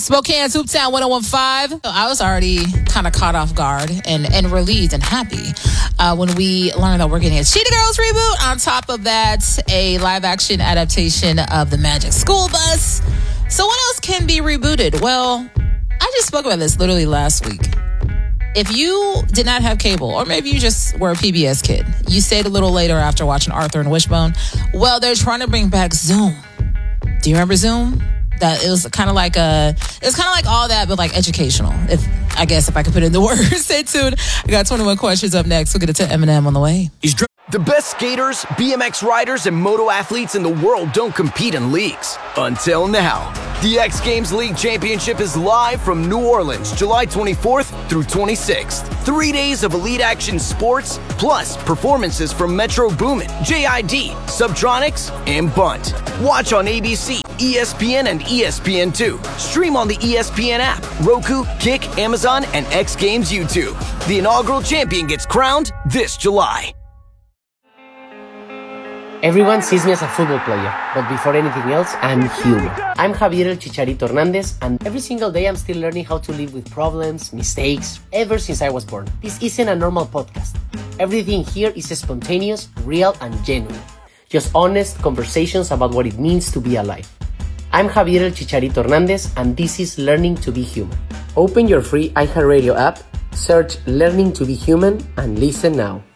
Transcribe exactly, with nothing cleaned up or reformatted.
Spokane's Hooptown one oh one point five. I was already kind of caught off guard and, and relieved and happy uh, when we learned that we're getting a Cheetah Girls reboot. On top of that, a live-action adaptation of the Magic School Bus. So what else can be rebooted? Well, I just spoke about this literally last week. If you did not have cable, or maybe you just were a P B S kid, you stayed a little later after watching Arthur and Wishbone, well, they're trying to bring back Zoom. Do you remember Zoom? That it was kind of like a, it was kind of like all that, but like educational. If I guess if I could put it in the words. Stay tuned. I got twenty-one questions up next. We'll get it to Eminem on the way. He's dr- The best skaters, B M X riders, and moto athletes in the world don't compete in leagues. Until now. The X Games League Championship is live from New Orleans, July twenty-fourth through twenty-sixth. Three days of elite action sports, plus performances from Metro Boomin, J I D, Subtronics, and Bunt. Watch on A B C, E S P N, and E S P N two. Stream on the E S P N app, Roku, Kick, Amazon, and X Games YouTube. The inaugural champion gets crowned this July. Everyone sees me as a football player, but before anything else, I'm human. I'm Javier El Chicharito Hernandez, and every single day I'm still learning how to live with problems, mistakes, ever since I was born. This isn't a normal podcast. Everything here is spontaneous, real, and genuine. Just honest conversations about what it means to be alive. I'm Javier El Chicharito Hernandez, and this is Learning to be Human. Open your free iHeartRadio app, search Learning to be Human, and listen now.